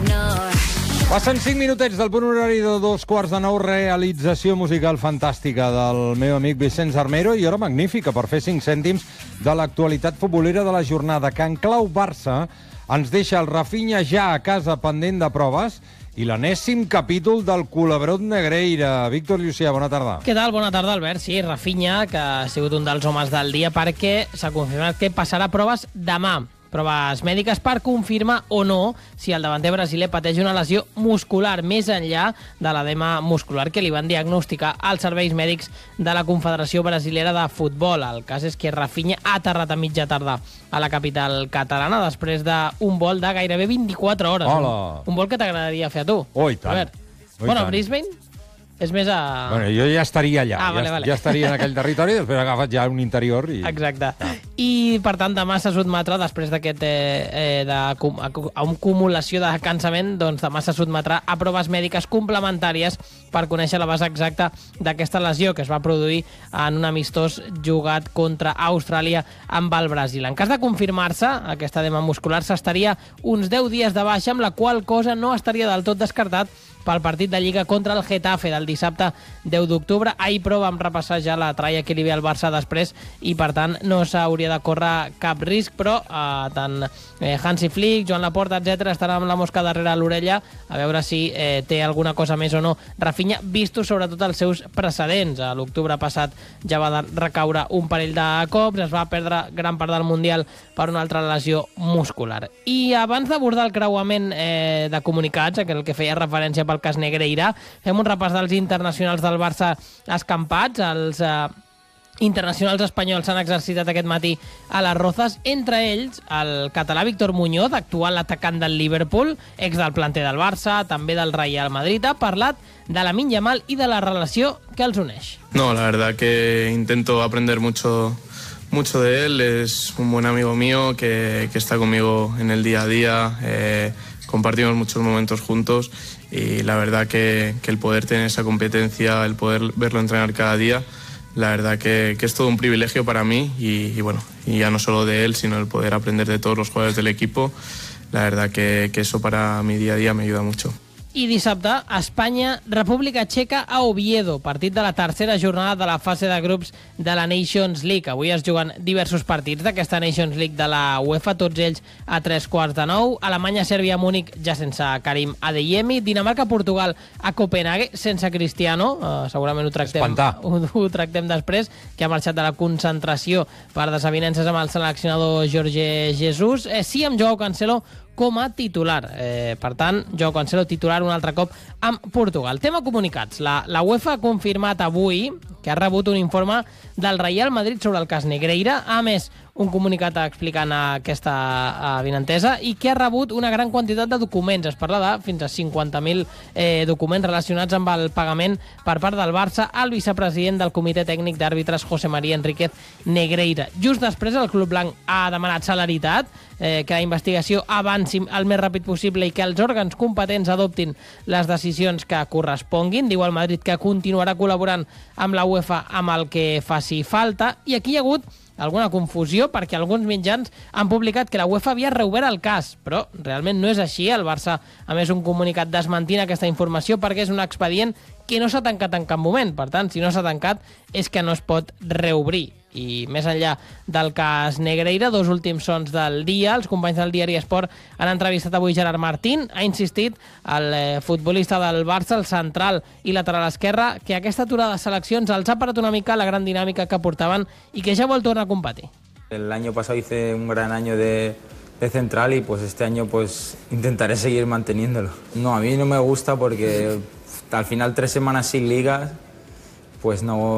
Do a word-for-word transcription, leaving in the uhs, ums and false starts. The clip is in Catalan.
Passen cinc minutets del punt horari de dos quarts de nou, realització musical fantàstica del meu amic Vicenç Armero i hora magnífica per fer cinc cèntims de l'actualitat futbolera de la jornada, que en clau Barça ens deixa el Rafinha ja a casa pendent de proves i l'enèsim capítol del Culebrot Negreira. Víctor Llucià, bona tarda. Què tal? Bona tarda, Albert. Sí, Rafinha, que ha sigut un dels homes del dia perquè s'ha confirmat que passarà proves demà. Proves mèdiques per confirmar o no si el davanter brasiler pateix una lesió muscular més enllà de l'edema muscular que li van diagnosticar als serveis mèdics de la Confederació Brasilera de Futbol. El cas és que Rafinha ha aterrat a mitja tarda a la capital catalana després d'un vol de gairebé vint-i-quatre hores. Hola. Un vol que t'agradaria fer a tu. Oh, i tant. A veure, Oh, bueno, tant. Brisbane és més a... Bueno, jo ja estaria allà, Ah, vale, ja, vale. ja estaria en aquell territori, després he agafat ja un interior i... Exacte. I, per tant, demà se sotmetrà, després d'aquest eh, eh, de, a, a una acumulació de cansament, doncs demà se sotmetrà a proves mèdiques complementàries per conèixer la base exacta d'aquesta lesió que es va produir en un amistós jugat contra Austràlia amb el Brasil. En cas de confirmar-se aquesta edema muscular, s'estaria uns deu dies de baixa, amb la qual cosa no estaria del tot descartat pel partit de Lliga contra el Getafe del dissabte deu d'octubre. Ahir, però, vam repassar ja la tralla que li ve al Barça després i, per tant, no s'hauria de córrer cap risc, però eh, tant eh, Hansi Flick, Joan Laporta, etcètera estarà amb la mosca darrere l'orella a veure si eh, té alguna cosa més o no Rafinha, vistos sobretot els seus precedents. A l'octubre passat ja va recaure un parell de cops, es va perdre gran part del Mundial per una altra lesió muscular. I abans d'abordar el creuament eh, de comunicats, el que feia referència pel cas Negreira, fem un repàs dels internacionals del Barça escampats. Els eh, internacionals espanyols s'han exercitat aquest matí a les Rozas, entre ells el català Víctor Muñoz, actual atacant del Liverpool, ex del planter del Barça, també del Real Madrid. Ha parlat de Lamine Yamal i de la relació que els uneix. No, la verdad que intento aprender mucho, mucho de él. Es un buen amigo mío que, que está conmigo en el día a día. Eh, compartimos muchos momentos juntos y la verdad que, que el poder tener esa competencia, el poder verlo entrenar cada día, la verdad que, que es todo un privilegio para mí y, y bueno, y ya no solo de él, sino el poder aprender de todos los jugadores del equipo. La verdad que, que eso para mi día a día me ayuda mucho. I dissabte, Espanya, República Txeca a Oviedo, partit de la tercera jornada de la fase de grups de la Nations League. Avui es juguen diversos partits d'aquesta Nations League de la UEFA, tots ells a tres quarts de nou. Alemanya, Sèrbia, Múnich, ja sense Karim Adeyemi. Dinamarca, Portugal a Copenhague, sense Cristiano. Uh, segurament ho tractem, ho, ho tractem després, que ha marxat de la concentració per desavinences amb el seleccionador Jorge Jesus. Eh, sí, amb Joao Cancelo com a titular. Eh, per tant, Joao Cancelo titular un altre cop amb Portugal. Tema comunicats. La, la UEFA ha confirmat avui que ha rebut un informe del Real Madrid sobre el cas Negreira. A més, un comunicat explicant aquesta avinentesa i que ha rebut una gran quantitat de documents. Es parla de fins a cinquanta mil eh, documents relacionats amb el pagament per part del Barça al vicepresident del Comitè Tècnic d'Àrbitres, José María Enríquez Negreira. Just després, el Club Blanc ha demanat celeritat, eh, que la investigació avanci el més ràpid possible i que els òrgans competents adoptin les decisions que corresponguin. Diu el Madrid que continuarà col·laborant amb la UEFA amb el que faci falta. I aquí hi ha hagut alguna confusió perquè alguns mitjans han publicat que la UEFA havia reobert el cas, però realment no és així. El Barça, a més, un comunicat desmentint aquesta informació perquè és un expedient que no s'ha tancat en cap moment. Per tant, si no s'ha tancat és que no es pot reobrir. I més enllà del cas Negreira, dos últims sons del dia. Els companys del diari Esport han entrevistat avui Gerard Martín. Ha insistit el eh, futbolista del Barça, el central i lateral esquerre, que aquesta aturada de seleccions els ha parat una mica la gran dinàmica que portaven i que ja vol tornar a competir. El año pasado hice un gran año de, de central y pues este año pues intentaré seguir manteniéndolo. No, a mí no me gusta porque al final tres semanas sin ligas pues no...